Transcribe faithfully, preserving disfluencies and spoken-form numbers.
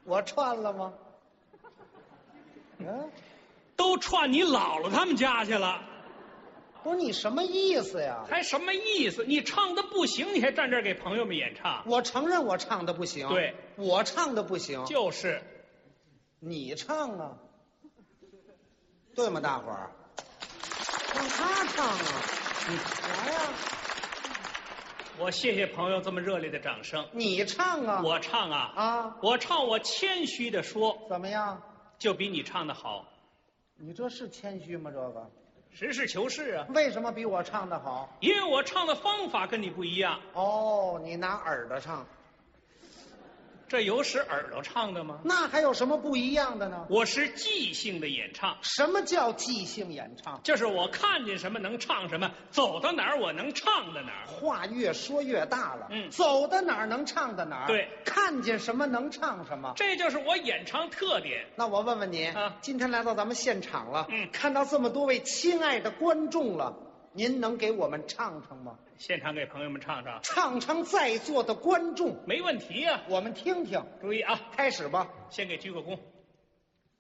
我串了吗？嗯， 都串你姥姥他们家去了， 不是你什么意思呀？ 还什么意思？你唱的不行，你还站这儿给朋友们演唱？ 我承认我唱的不行， 对， 我唱的不行， 就是你唱啊，对吗？大伙儿，让他唱啊，你来呀， 我谢谢朋友这么热烈的掌声。 你唱啊， 我唱啊啊， 我唱，我谦虚的说， 怎么样？ 就比你唱的好。 你这是谦虚吗？这个实事求是啊， 为什么比我唱的好？ 因为我唱的方法跟你不一样。 哦，你拿耳朵唱， 这有使耳朵唱的吗？ 那还有什么不一样的呢？ 我是即兴的演唱， 什么叫即兴演唱？ 就是我看见什么能唱什么，走到哪儿我能唱到哪儿。 话越说越大了， 嗯走到哪儿能唱到哪儿， 对， 看见什么能唱什么。 这就是我演唱特点。 那我问问你， 啊今天来到咱们现场了， 嗯看到这么多位亲爱的观众了，您能给我们唱唱吗？ 现场给朋友们唱唱， 唱唱在座的观众， 没问题呀、 我们听听。 注意啊， 开始吧。 先给鞠个躬。